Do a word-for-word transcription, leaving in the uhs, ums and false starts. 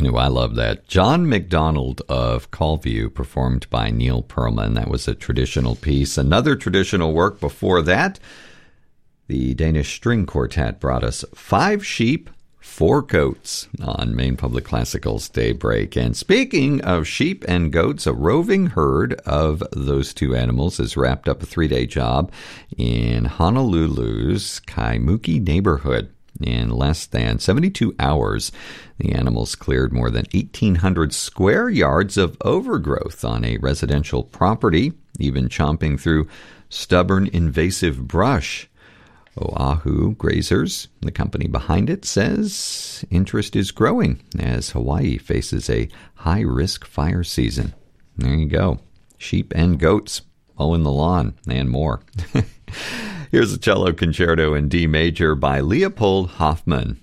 Oh, I love that. John McDonald of Callview, performed by Neil Pearlman. That was a traditional piece. Another traditional work before that, the Danish String Quartet brought us Five Sheep, Four Goats on Maine Public Classical's Daybreak. And speaking of sheep and goats, a roving herd of those two animals has wrapped up a three-day job in Honolulu's Kaimuki neighborhood. In less than seventy-two hours, the animals cleared more than eighteen hundred square yards of overgrowth on a residential property, even chomping through stubborn invasive brush. Oahu Grazers, the company behind it, says interest is growing as Hawaii faces a high-risk fire season. There you go. Sheep and goats mowing the lawn and more. Here's a cello concerto in D major by Leopold Hoffmann.